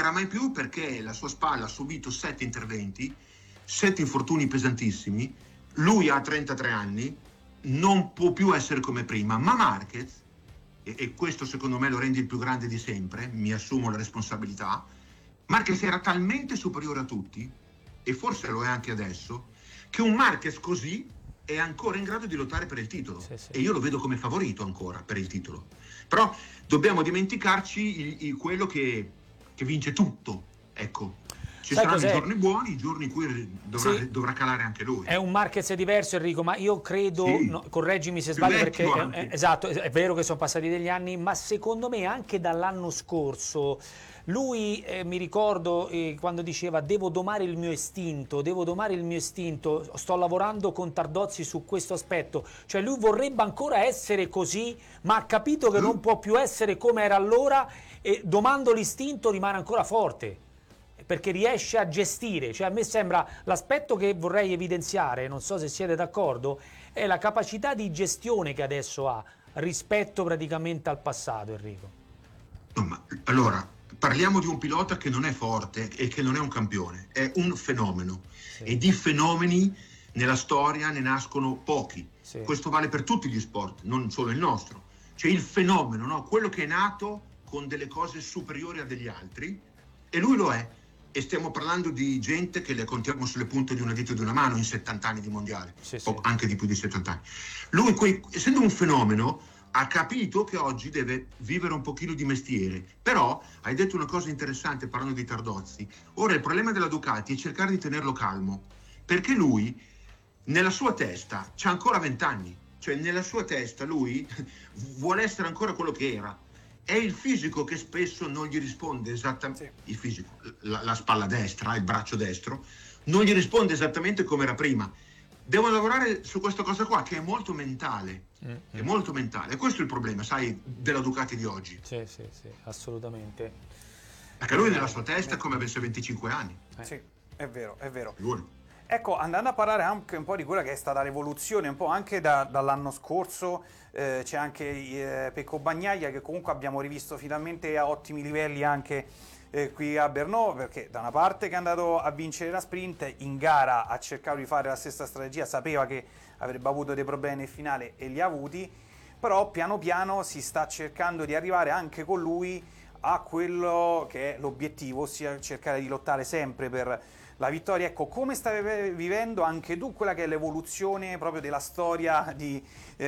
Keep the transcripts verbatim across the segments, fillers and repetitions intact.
vincerà mai più perché la sua spalla ha subito sette interventi, sette infortuni pesantissimi, lui ha trentatré anni, non può più essere come prima, ma Marquez, e, e questo secondo me lo rende il più grande di sempre, mi assumo la responsabilità, Marquez era talmente superiore a tutti, e forse lo è anche adesso, che un Marquez così è ancora in grado di lottare per il titolo, sì, sì. E io lo vedo come favorito ancora per il titolo. Però dobbiamo dimenticarci il, il, quello che, che vince tutto, ecco. Ci Sai saranno cos'è? i giorni buoni, i giorni in cui dovrà, sì. dovrà calare anche lui. È un Marquez diverso, Enrico, ma io credo, sì. no, correggimi se sbaglio, perché è, esatto, è vero che sono passati degli anni, ma secondo me anche dall'anno scorso lui, eh, mi ricordo eh, quando diceva devo domare il mio istinto, devo domare il mio istinto, sto lavorando con Tardozzi su questo aspetto, cioè lui vorrebbe ancora essere così, ma ha capito che mm. non può più essere come era allora e domando l'istinto rimane ancora forte, perché riesce a gestire. Cioè a me sembra, l'aspetto che vorrei evidenziare, non so se siete d'accordo, è la capacità di gestione che adesso ha rispetto praticamente al passato, Enrico. No, ma allora parliamo di un pilota che non è forte e che non è un campione, è un fenomeno, sì. E di fenomeni nella storia ne nascono pochi, sì. Questo vale per tutti gli sport, non solo il nostro. Cioè il fenomeno, no? Quello che è nato con delle cose superiori a degli altri, e lui lo è. E stiamo parlando di gente che le contiamo sulle punte di una dita di una mano in settanta anni di mondiale, sì, sì. O anche di più di settanta anni. Lui, quei, essendo un fenomeno, ha capito che oggi deve vivere un pochino di mestiere. Però hai detto una cosa interessante parlando di Tardozzi. Ora il problema della Ducati è cercare di tenerlo calmo, perché lui nella sua testa c'ha ancora vent'anni, cioè nella sua testa lui vuole essere ancora quello che era. È il fisico che spesso non gli risponde esattamente, sì. Il fisico, la, la spalla destra, il braccio destro, non gli risponde esattamente come era prima. Devono lavorare su questa cosa qua, che è molto mentale, mm-hmm. È molto mentale. E questo è il problema, sai, della Ducati di oggi. Sì, sì, sì, assolutamente. Perché lui nella sua testa è come avesse venticinque anni. Eh. Sì, è vero, è vero. Figuri. Ecco, andando a parlare anche un po' di quella che è stata l'evoluzione, un po' anche da, dall'anno scorso, eh, c'è anche eh, Pecco Bagnaia, che comunque abbiamo rivisto finalmente a ottimi livelli anche eh, qui a Brno, perché da una parte che è andato a vincere la sprint, in gara ha cercato di fare la stessa strategia, sapeva che avrebbe avuto dei problemi nel finale e li ha avuti, però piano piano si sta cercando di arrivare anche con lui a quello che è l'obiettivo, ossia cercare di lottare sempre per la vittoria. Ecco, come stai vivendo anche tu quella che è l'evoluzione proprio della storia di,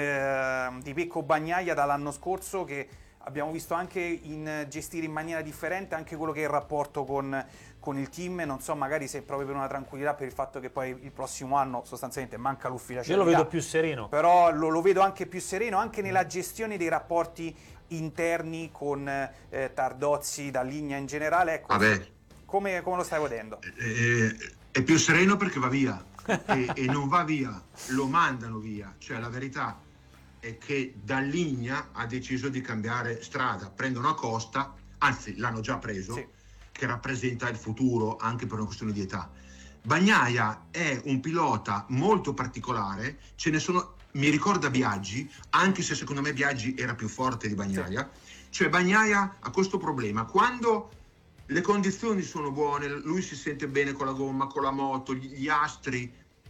eh, di Pecco Bagnaia dall'anno scorso, che abbiamo visto anche in gestire in maniera differente anche quello che è il rapporto con, con il team, non so magari se proprio per una tranquillità, per il fatto che poi il prossimo anno sostanzialmente manca l'ufficialità. Io lo vedo più sereno. Però lo, lo vedo anche più sereno, anche nella gestione dei rapporti interni con eh, Tardozzi, Dall'Igna in generale. Ecco, Vabbè. Come, come lo stai vedendo? Eh, è più sereno perché va via e, e non va via, lo mandano via. Cioè la verità è che Dall'Igna ha deciso di cambiare strada, prendono Acosta, anzi l'hanno già preso, sì. Che rappresenta il futuro anche per una questione di età. Bagnaia è un pilota molto particolare, ce ne sono, mi ricorda Biaggi, anche se secondo me Biaggi era più forte di Bagnaia, sì. Cioè Bagnaia ha questo problema, quando le condizioni sono buone, lui si sente bene con la gomma, con la moto, gli astri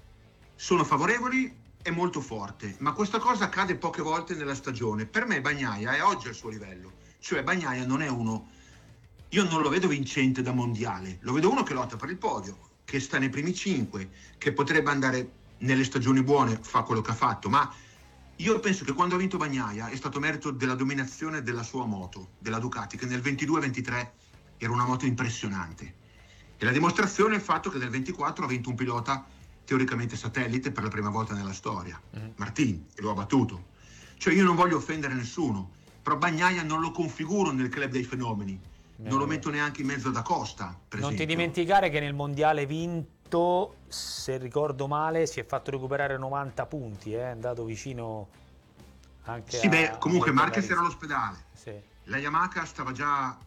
sono favorevoli, è molto forte, ma questa cosa accade poche volte nella stagione. Per me Bagnaia è oggi al suo livello, cioè Bagnaia non è uno, io non lo vedo vincente da mondiale, lo vedo uno che lotta per il podio, che sta nei primi cinque, che potrebbe andare nelle stagioni buone, fa quello che ha fatto, ma io penso che quando ha vinto Bagnaia è stato merito della dominazione della sua moto, della Ducati, che nel ventidue ventitré era una moto impressionante, e la dimostrazione è il fatto che nel ventiquattro ha vinto un pilota teoricamente satellite per la prima volta nella storia, mm-hmm. Martin, e lo ha battuto. Cioè io non voglio offendere nessuno, però Bagnaia non lo configuro nel club dei fenomeni, Beh, non lo metto neanche in mezzo ad Acosta, per non esempio. Ti dimenticare che nel mondiale vinto, se ricordo male, si è fatto recuperare novanta punti, eh? È andato vicino anche sì, a... beh, comunque Marquez era all'ospedale, sì. La Yamaha stava già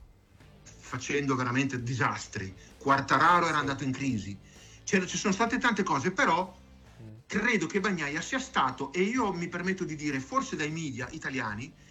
facendo veramente disastri, Quartararo era sì. andato in crisi, cioè, ci sono state tante cose, però credo che Bagnaia sia stato, e io mi permetto di dire forse dai media italiani,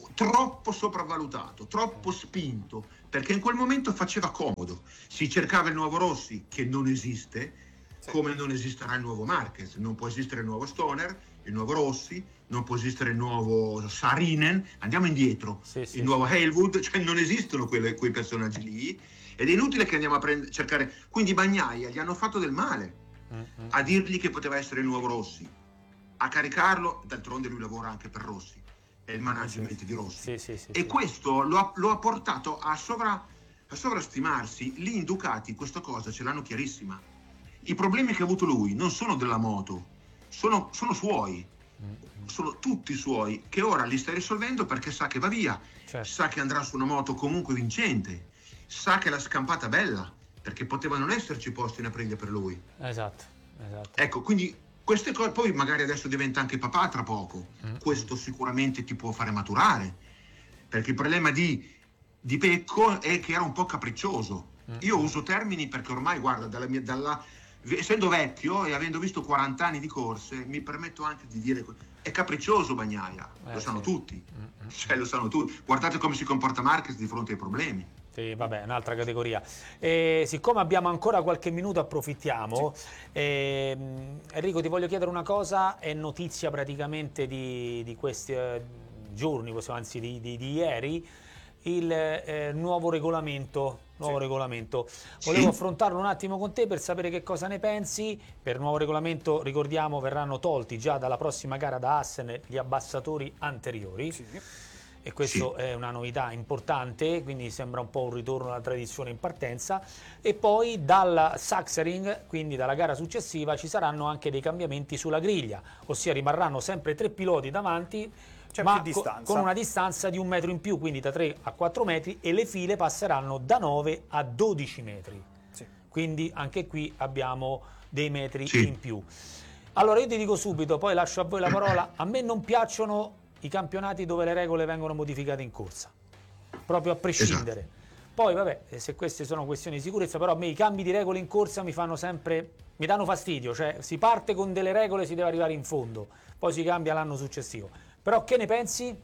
troppo sopravvalutato, troppo spinto, perché in quel momento faceva comodo. Si cercava il nuovo Rossi, che non esiste, sì. Come non esisterà il nuovo Marquez. Non può esistere il nuovo Stoner, il nuovo Rossi, non può esistere il nuovo Saarinen, andiamo indietro, sì, sì, il nuovo sì. Hailwood, cioè non esistono quelle, quei personaggi lì, ed è inutile che andiamo a prend- cercare. Quindi Bagnaia gli hanno fatto del male mm-hmm. a dirgli che poteva essere il nuovo Rossi, a caricarlo, d'altronde lui lavora anche per Rossi, è il management sì, di Rossi, sì, sì, sì, e sì. questo lo ha, lo ha portato a, sovra, a sovrastimarsi. Lì in Ducati questa cosa ce l'hanno chiarissima. I problemi che ha avuto lui non sono della moto, sono, sono suoi, mm-hmm. sono tutti suoi, che ora li sta risolvendo perché sa che va via, certo. sa che andrà su una moto comunque vincente, sa che la scampata bella, perché poteva non esserci posti in aprile per lui. Esatto, esatto. Ecco, quindi queste cose, poi magari adesso diventa anche papà tra poco, mm-hmm. questo sicuramente ti può fare maturare, perché il problema di, di Pecco è che era un po' capriccioso. Mm-hmm. Io uso termini perché ormai, guarda, dalla mia, dalla, essendo vecchio e avendo visto quaranta anni di corse, mi permetto anche di dire è capriccioso Bagnaia, eh, lo sanno sì. tutti, mm-hmm. cioè lo sanno tutti. Guardate come si comporta Marquez di fronte ai problemi. Sì, vabbè, un'altra categoria. E siccome abbiamo ancora qualche minuto, approfittiamo. Sì. E, Enrico, ti voglio chiedere una cosa, è notizia praticamente di, di questi eh, giorni, anzi di, di, di ieri, il eh, nuovo regolamento. Nuovo sì. regolamento. Volevo sì. affrontarlo un attimo con te per sapere che cosa ne pensi. Per nuovo regolamento, ricordiamo, verranno tolti già dalla prossima gara da Assen gli abbassatori anteriori. Sì. E questo sì. è una novità importante, quindi sembra un po' un ritorno alla tradizione in partenza. E poi dalla Sachsenring, quindi dalla gara successiva, ci saranno anche dei cambiamenti sulla griglia, ossia rimarranno sempre tre piloti davanti, ma co con una distanza di un metro in più, quindi da tre a quattro metri, e le file passeranno da nove a dodici metri. Sì. Quindi anche qui abbiamo dei metri sì. in più. Allora io ti dico subito, poi lascio a voi la parola, a me non piacciono i campionati dove le regole vengono modificate in corsa, proprio a prescindere. Esatto. Poi vabbè, se queste sono questioni di sicurezza, però a me i cambi di regole in corsa mi fanno sempre, mi danno fastidio, cioè si parte con delle regole, si deve arrivare in fondo, poi si cambia l'anno successivo. Però che ne pensi?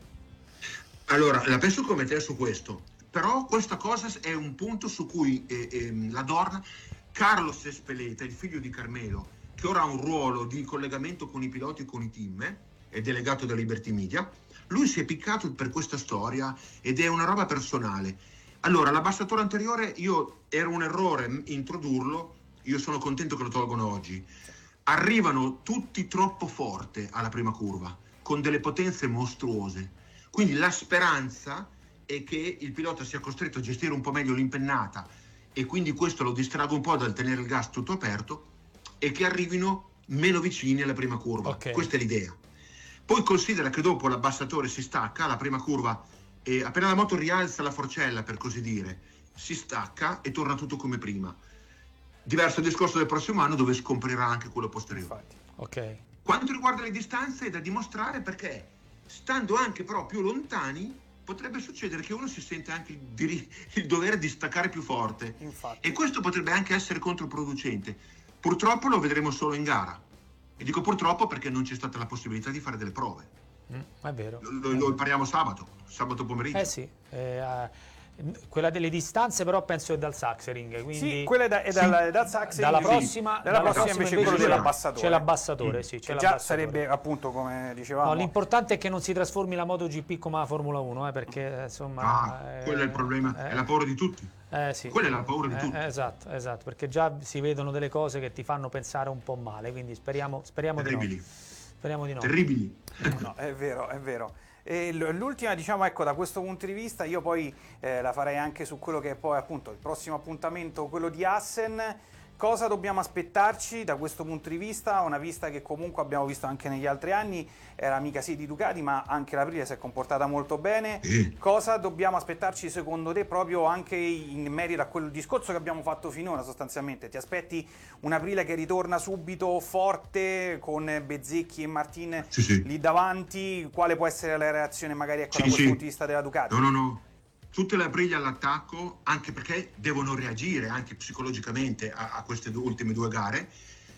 Allora, la penso come te su questo, però questa cosa è un punto su cui eh, eh, la Dorna, Carlos Espeleta, il figlio di Carmelo, che ora ha un ruolo di collegamento con i piloti e con i team, eh, è delegato da Liberty Media, lui si è piccato per questa storia ed è una roba personale. Allora, l'abbassatore anteriore, io era un errore introdurlo, io sono contento che lo tolgono oggi. Arrivano tutti troppo forte alla prima curva, con delle potenze mostruose, quindi la speranza è che il pilota sia costretto a gestire un po' meglio l'impennata e quindi questo lo distraga un po' dal tenere il gas tutto aperto e che arrivino meno vicini alla prima curva. Okay. Questa è l'idea. Poi considera che dopo l'abbassatore si stacca, la prima curva, e appena la moto rialza la forcella, per così dire, si stacca e torna tutto come prima. Diverso discorso del prossimo anno dove scomprirà anche quello posteriore. Ok. Quanto riguarda le distanze è da dimostrare, perché stando anche però più lontani potrebbe succedere che uno si sente anche il, il dovere di staccare più forte. Infatti. E questo potrebbe anche essere controproducente. Purtroppo lo vedremo solo in gara. E dico purtroppo perché non c'è stata la possibilità di fare delle prove. Mm, è vero. Lo, lo impariamo sabato, sabato pomeriggio. Eh sì, eh, uh, quella delle distanze però penso è dal Sachsenring. Quindi sì, quella è, da, è dal, sì. dal Sachsenring. Dalla prossima, sì. dalla dalla prossima invece quello dell'abbassatore. C'è l'abbassatore, mm. sì. C'è già sarebbe appunto come dicevamo. No, l'importante è che non si trasformi la MotoGP come la Formula uno, eh, perché insomma... Ah, eh, quello è il problema, eh, è la paura di tutti. Eh, sì. Quella è la paura di eh, tutti. Esatto, esatto, perché già si vedono delle cose che ti fanno pensare un po' male, quindi speriamo, speriamo di no. Speriamo di no. Terribili. No, no, è vero, è vero. E l'ultima, diciamo, ecco, da questo punto di vista, io poi eh, la farei anche su quello che è poi appunto il prossimo appuntamento, quello di Assen. Cosa dobbiamo aspettarci da questo punto di vista? Una vista che comunque abbiamo visto anche negli altri anni, era amica sì di Ducati, ma anche l'Aprilia si è comportata molto bene. Sì. Cosa dobbiamo aspettarci secondo te proprio anche in merito a quel discorso che abbiamo fatto finora sostanzialmente? Ti aspetti un'Aprilia che ritorna subito forte con Bezzecchi e Martin sì, sì. lì davanti? Quale può essere la reazione magari ecco, sì, da questo sì. punto di vista della Ducati? No, no, no. Tutte le Aprilia all'attacco, anche perché devono reagire anche psicologicamente a, a queste due, ultime due gare,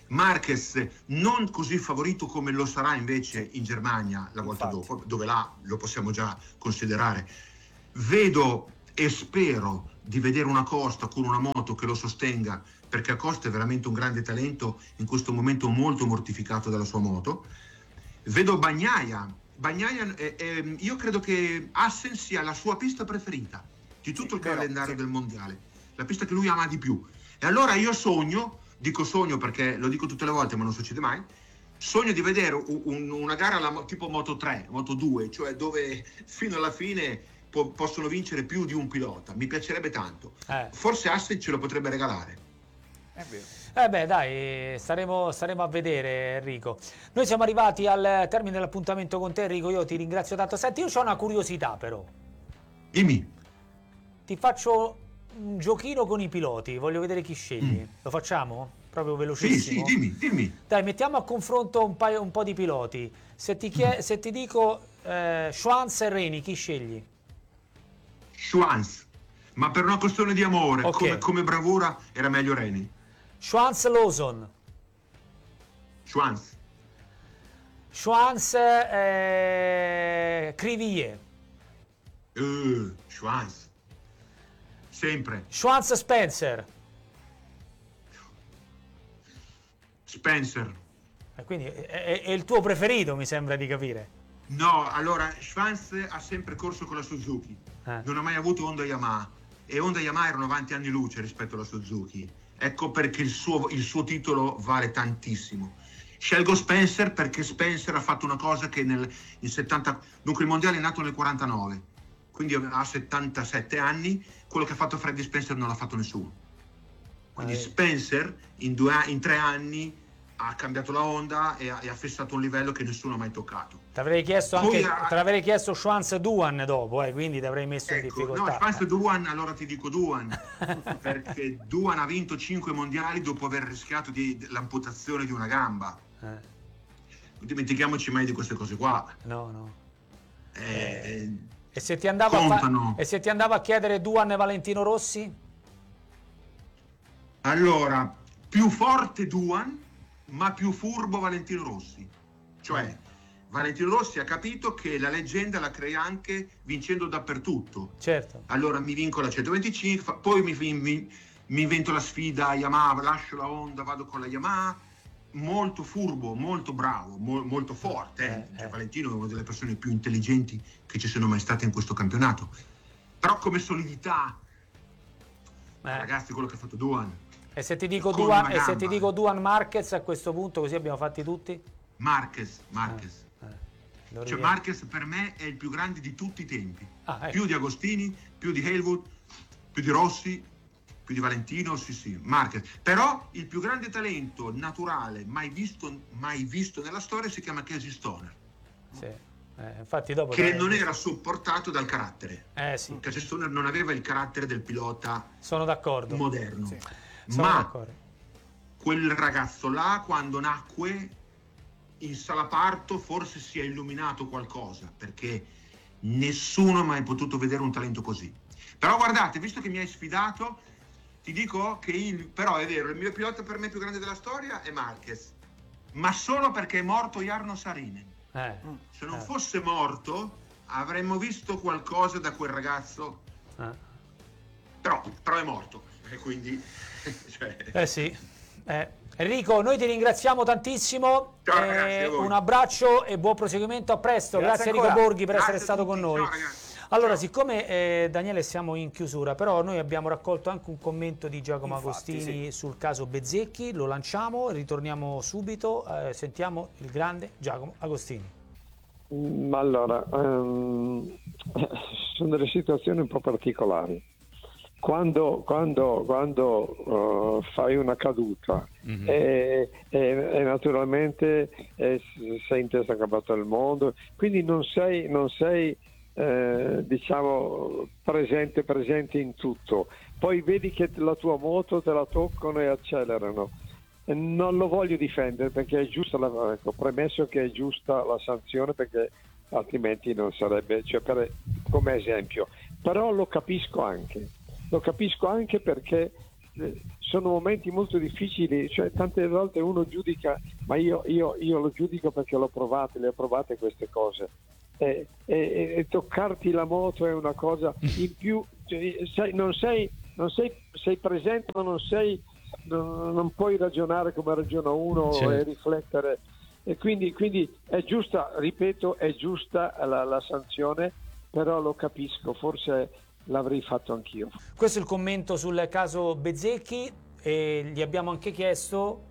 Marquez non così favorito come lo sarà invece in Germania la volta Infatti. dopo, dove là lo possiamo già considerare. Vedo e spero di vedere una Acosta con una moto che lo sostenga, perché Acosta è veramente un grande talento, in questo momento molto mortificato dalla sua moto. Vedo Bagnaia. Bagnaia è, è, io credo che Assen sia la sua pista preferita di tutto Sì, il vero, calendario sì. del mondiale, la pista che lui ama di più. E allora io sogno, dico sogno perché lo dico tutte le volte ma non succede mai, sogno di vedere un, un, una gara alla, tipo Moto tre, Moto due, cioè dove fino alla fine po- possono vincere più di un pilota. Mi piacerebbe tanto. Eh. Forse Assen ce lo potrebbe regalare. È vero. Eh beh, dai, staremo, staremo a vedere, Enrico. Noi siamo arrivati al termine dell'appuntamento con te, Enrico. Io ti ringrazio tanto. Senti, io ho una curiosità, però. Dimmi. Ti faccio un giochino con i piloti. Voglio vedere chi scegli. Mm. Lo facciamo? Proprio Sì, velocissimo. sì, dimmi, dimmi. Dai, mettiamo a confronto un, paio, un po' di piloti. Se ti, chie- se ti dico eh, Schwanz e Reni, chi scegli? Schwanz. Ma per una questione di amore, Ok. come, come bravura, era meglio Reni. Schwanz Lawson. Schwanz. Schwanz eh, Crivier. Uh, Schwanz. Sempre. Schwanz Spencer. Spencer. E quindi è, è- è il tuo preferito, mi sembra di capire. No, allora, Schwanz ha sempre corso con la Suzuki. Eh. Non ha mai avuto Honda Yamaha. E Honda Yamaha erano avanti anni luce rispetto alla Suzuki. Ecco perché il suo, il suo titolo vale tantissimo. Scelgo Spencer perché Spencer ha fatto una cosa che nel in settanta... Dunque il mondiale è nato nel quarantanove, quindi ha settantasette anni. Quello che ha fatto Freddie Spencer non l'ha fatto nessuno. Quindi Ah, eh. Spencer in, due, a- in tre anni ha cambiato la Honda e ha, e ha fissato un livello che nessuno ha mai toccato. Ti avrei chiesto Poi anche ha- te l'avrei chiesto Schwanz Duan dopo, eh, quindi ti avrei messo in Ecco, difficoltà. no, Schwanz Duan, allora ti dico Duan, perché Duan ha vinto cinque mondiali dopo aver rischiato di, l'amputazione di una gamba. Eh, Non dimentichiamoci mai di queste cose qua. no, no. Eh, E se ti andava a fa- Contano. e se ti andava a chiedere Duan e Valentino Rossi? Allora, più forte Duan, ma più furbo Valentino Rossi. Cioè, Valentino Rossi ha capito che la leggenda la crea anche vincendo dappertutto. Certo. Allora mi vinco la centoventicinque, fa- poi mi, mi- mi invento la sfida Yamaha, lascio la Honda, vado con la Yamaha. Molto furbo, molto bravo, mo- molto forte. eh. Eh, Cioè, eh. Valentino è una delle persone più intelligenti che ci siano mai state in questo campionato. Però come solidità, Eh. ragazzi, quello che ha fatto Duan. E se ti dico Con Duan, una e se gamba. ti dico Duan Marquez a questo punto, così abbiamo fatti tutti? Marquez, Marquez. Eh, lo Cioè richiamo. Marquez per me è il più grande di tutti i tempi. Ah, ecco. Più di Agostini, più di Haywood, più di Rossi, più di Valentino, sì sì, Marquez. Però il più grande talento naturale mai visto, mai visto nella storia si chiama Casey Stoner, Sì. Eh, infatti dopo che dai, non era sopportato dal carattere. Eh sì, Casey Stoner non aveva il carattere del pilota sono d'accordo. moderno. Sì. Sono Ma d'accordo. quel ragazzo là, quando nacque in sala parto, forse si è illuminato qualcosa, perché nessuno ha mai potuto vedere un talento così. Però guardate, visto che mi hai sfidato, ti dico che il, però è vero, il mio pilota per me più grande della storia è Marquez, ma solo perché è morto Jarno Saarinen. Eh, Se non eh, fosse morto avremmo visto qualcosa da quel ragazzo, eh. però, però è morto, e quindi... cioè, Eh sì. Eh, Enrico, noi ti ringraziamo tantissimo. Ciao, Eh, ragazzi, a voi. un abbraccio e buon proseguimento. A presto. Grazie Grazie, Enrico ancora. Borghi per Grazie essere a stato tutti. con noi. Ciao, ragazzi. Allora, Ciao. siccome eh, Daniele siamo in chiusura, però noi abbiamo raccolto anche un commento di Giacomo Infatti, Agostini sì. sul caso Bezzecchi, lo lanciamo, ritorniamo subito, eh, sentiamo il grande Giacomo Agostini. Ma allora, ehm, sono delle situazioni un po' particolari. Quando, quando, quando eh, fai una caduta Mhm. e, e- e naturalmente eh, sei in testa campionato del mondo, quindi non sei, non sei eh, diciamo presente, presente in tutto. Poi vedi che la tua moto te la toccano e accelerano. E non lo voglio difendere perché è giusta la, ecco, premesso che è giusta la sanzione, perché altrimenti non sarebbe, cioè per, come esempio. Però lo capisco anche, lo capisco anche perché sono momenti molto difficili, cioè tante volte uno giudica, ma io, io, io lo giudico perché l'ho provate, le ho provate queste cose. E, e, e toccarti la moto è una cosa in più, cioè, sei, non, sei, non sei, sei presente, ma non sei, non, non puoi ragionare come ragiona uno, certo, e riflettere, e quindi, quindi è giusta, ripeto, è giusta la, la sanzione, però lo capisco, forse l'avrei fatto anch'io. Questo è il commento sul caso Bezzecchi, e gli abbiamo anche chiesto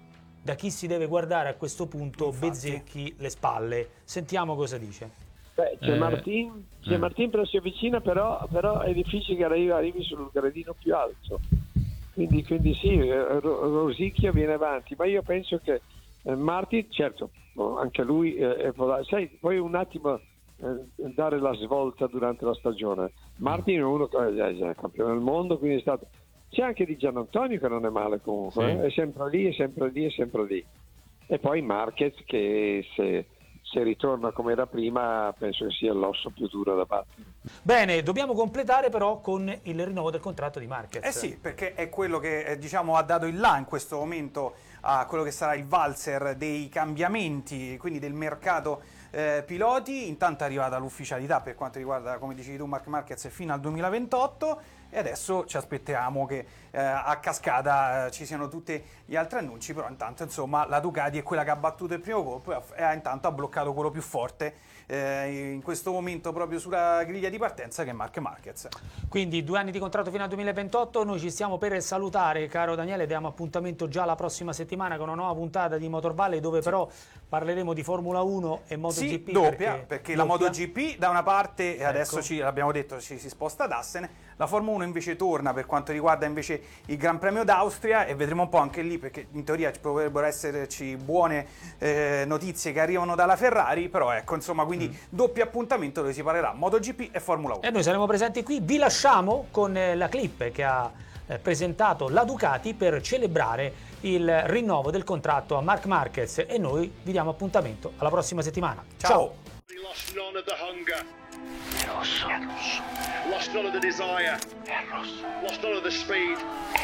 da chi si deve guardare a questo punto. Infatti, Bezzecchi le spalle. Sentiamo cosa dice. Beh, c'è Eh, Martin, c'è eh. Martin però si avvicina, però, però è difficile che arrivi, arrivi sul gradino più alto. Quindi, quindi sì, Rosicchia viene avanti, ma io penso che eh, Martin, certo, anche lui, eh, è, sai, poi un attimo eh, dare la svolta durante la stagione. Martin è uno che è già campione del mondo, quindi è stato... C'è anche di Gianantonio che non è male comunque, Sì. eh? È sempre lì, è sempre lì, è sempre lì. E poi Marquez che se, se ritorna come era prima penso che sia l'osso più duro da battere. Bene, dobbiamo completare però con il rinnovo del contratto di Marquez. Eh sì, perché è quello che eh, diciamo ha dato il là in questo momento a quello che sarà il valzer dei cambiamenti, quindi del mercato eh, piloti. Intanto è arrivata l'ufficialità per quanto riguarda, come dicevi tu, Marc Marquez fino al duemilaventotto, e adesso ci aspettiamo che eh, a cascata eh, ci siano tutti gli altri annunci, però intanto insomma la Ducati è quella che ha battuto il primo colpo e ha, intanto ha bloccato quello più forte eh, in questo momento proprio sulla griglia di partenza, che è Marc Marquez. Quindi due anni di contratto fino al duemilaventotto, noi ci stiamo per salutare, caro Daniele, diamo appuntamento già la prossima settimana con una nuova puntata di Motor Valley, dove sì, però parleremo di Formula uno e MotoGP. Sì, doppia, perché, perché doppia. la MotoGP da una parte, e ecco, adesso ci l'abbiamo detto, ci si sposta ad Assen, la Formula uno invece torna per quanto riguarda invece il Gran Premio d'Austria, e vedremo un po' anche lì, perché in teoria ci potrebbero esserci buone eh, notizie che arrivano dalla Ferrari, però ecco, insomma, quindi mm. doppio appuntamento dove si parlerà MotoGP e Formula uno. E noi saremo presenti qui. Vi lasciamo con eh, la clip che ha eh, presentato la Ducati per celebrare il rinnovo del contratto a Marc Marquez, e noi vi diamo appuntamento alla prossima settimana. Ciao! Ciao. Lost none of the hunger. Rosso. Rosso. Lost none of the desire. Rosso. Lost none of the speed.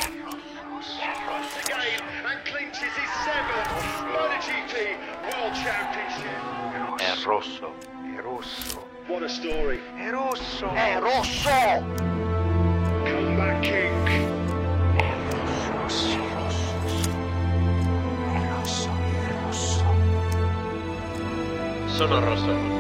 Rosso. Rosso. Again, and clinches his seventh MotoGP World Championship. È rosso. È rosso. What a story. È rosso. È rosso. Comeback king. È rosso. È rosso. È rosso. È rosso. Sono rosso.